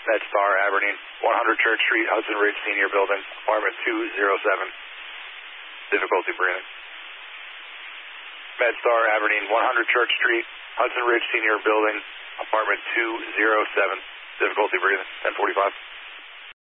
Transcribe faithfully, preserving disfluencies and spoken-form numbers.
MedStar, Aberdeen, one hundred Church Street, Hudson Ridge Senior Building, apartment two oh seven. Difficulty breathing. MedStar, Aberdeen, one hundred Church Street, Hudson Ridge Senior Building, apartment two oh seven. Difficulty breathing, ten forty-five.